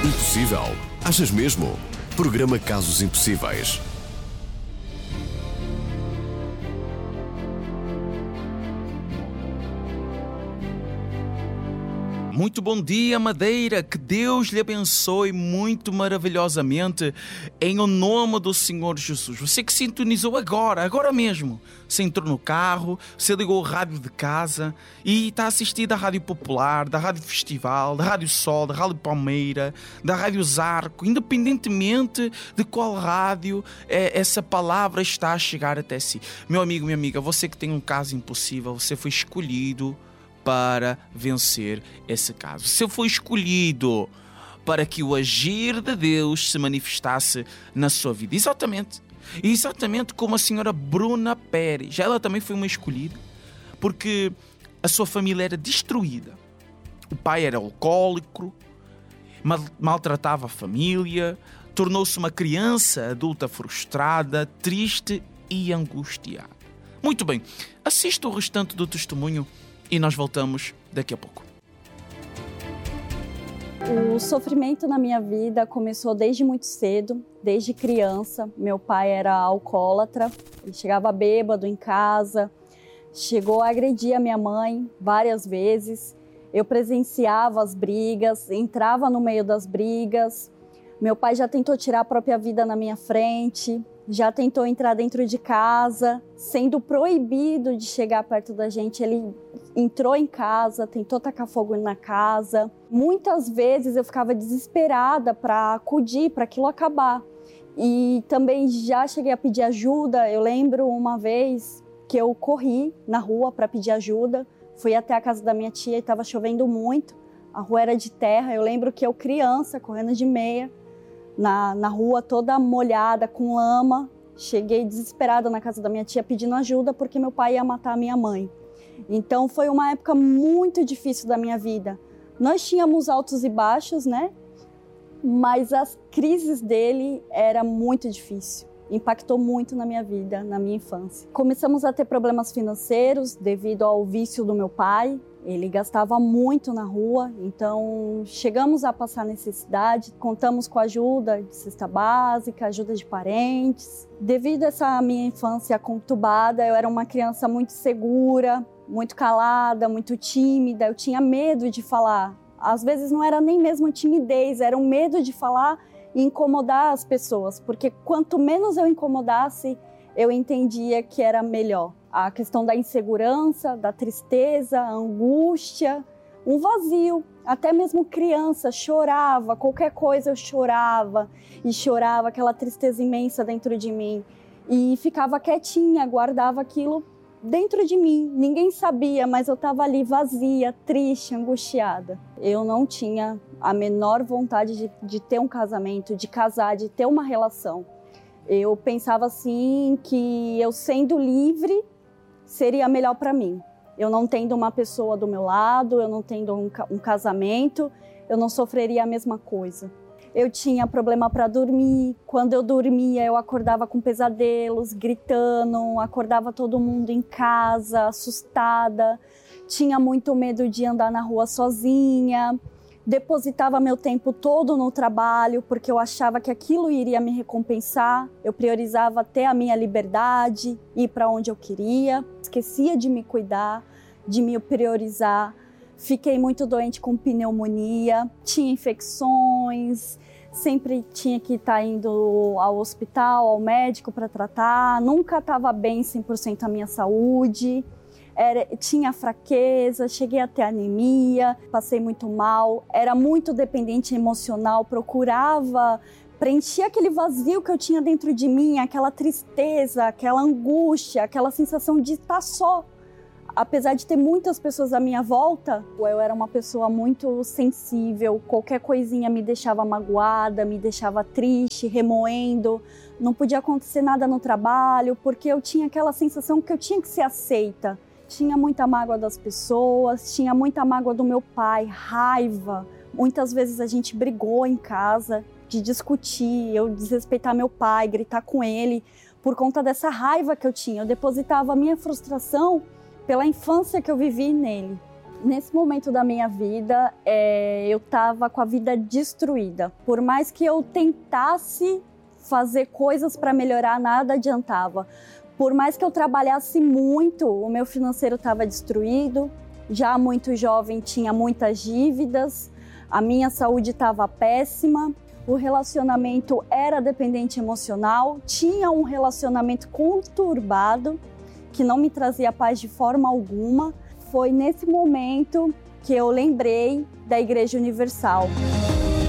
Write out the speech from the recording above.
Impossível? Achas mesmo? Programa Casos Impossíveis. Muito bom dia, Madeira, que Deus lhe abençoe muito maravilhosamente em o nome do Senhor Jesus. Você que sintonizou agora mesmo, você entrou no carro, você ligou o rádio de casa e está a assistir da Rádio Popular, da Rádio Festival, da Rádio Sol, da Rádio Palmeira, da Rádio Zarco, independentemente de qual rádio essa palavra está a chegar até si. Meu amigo, minha amiga, você que tem um caso impossível, você foi escolhido para vencer esse caso. Você foi escolhido para que o agir de Deus se manifestasse na sua vida. Exatamente como a senhora Bruna Pérez. Ela também foi uma escolhida porque a sua família era destruída. O pai era alcoólico, maltratava a família, tornou-se uma criança adulta frustrada, triste e angustiada. Muito bem, assista o restante do testemunho e nós voltamos daqui a pouco. O sofrimento na minha vida começou desde muito cedo, desde criança. Meu pai era alcoólatra, ele chegava bêbado em casa, chegou a agredir a minha mãe várias vezes. Eu presenciava as brigas, entrava no meio das brigas. Meu pai já tentou tirar a própria vida na minha frente, já tentou entrar dentro de casa, sendo proibido de chegar perto da gente. Ele entrou em casa, tentou tacar fogo na casa. Muitas vezes eu ficava desesperada para acudir, para aquilo acabar. E também já cheguei a pedir ajuda. Eu lembro uma vez que eu corri na rua para pedir ajuda. Fui até a casa da minha tia e estava chovendo muito. A rua era de terra. Eu lembro que eu, criança, correndo de meia, na rua toda molhada, com lama. Cheguei desesperada na casa da minha tia pedindo ajuda porque meu pai ia matar a minha mãe. Então foi uma época muito difícil da minha vida. Nós tínhamos altos e baixos, né? Mas as crises dele era muito difícil. Impactou muito na minha vida, na minha infância. Começamos a ter problemas financeiros devido ao vício do meu pai. Ele gastava muito na rua, então chegamos a passar necessidade. Contamos com a ajuda de cesta básica, ajuda de parentes. Devido a essa minha infância conturbada, eu era uma criança muito segura, muito calada, muito tímida. Eu tinha medo de falar. Às vezes não era nem mesmo timidez, era um medo de falar e incomodar as pessoas, porque quanto menos eu incomodasse, eu entendia que era melhor. A questão da insegurança, da tristeza, a angústia, um vazio. Até mesmo criança chorava, qualquer coisa eu chorava, aquela tristeza imensa dentro de mim. E ficava quietinha, guardava aquilo dentro de mim. Ninguém sabia, mas eu estava ali vazia, triste, angustiada. Eu não tinha a menor vontade de ter um casamento, de casar, de ter uma relação. Eu pensava assim que eu sendo livre seria melhor para mim. Eu não tendo uma pessoa do meu lado, eu não tendo um casamento, eu não sofreria a mesma coisa. Eu tinha problema para dormir. Quando eu dormia, eu acordava com pesadelos, gritando, acordava todo mundo em casa, assustada. Tinha muito medo de andar na rua sozinha. Depositava meu tempo todo no trabalho, porque eu achava que aquilo iria me recompensar. Eu priorizava ter a minha liberdade, ir para onde eu queria. Esquecia de me cuidar, de me priorizar. Fiquei muito doente com pneumonia, tinha infecções, sempre tinha que estar indo ao hospital, ao médico para tratar. Nunca estava bem 100% a minha saúde. Tinha fraqueza, cheguei a ter anemia, passei muito mal, era muito dependente emocional, procurava preencher aquele vazio que eu tinha dentro de mim, aquela tristeza, aquela angústia, aquela sensação de estar só. Apesar de ter muitas pessoas à minha volta, eu era uma pessoa muito sensível, qualquer coisinha me deixava magoada, me deixava triste, remoendo. Não podia acontecer nada no trabalho, porque eu tinha aquela sensação que eu tinha que ser aceita. Tinha muita mágoa das pessoas, tinha muita mágoa do meu pai, raiva. Muitas vezes a gente brigou em casa, de discutir, eu desrespeitar meu pai, gritar com ele, por conta dessa raiva que eu tinha. Eu depositava a minha frustração pela infância que eu vivi nele. Nesse momento da minha vida, eu estava com a vida destruída. Por mais que eu tentasse fazer coisas para melhorar, nada adiantava. Por mais que eu trabalhasse muito, o meu financeiro estava destruído. Já muito jovem, tinha muitas dívidas. A minha saúde estava péssima. O relacionamento era dependente emocional. Tinha um relacionamento conturbado, que não me trazia paz de forma alguma. Foi nesse momento que eu lembrei da Igreja Universal.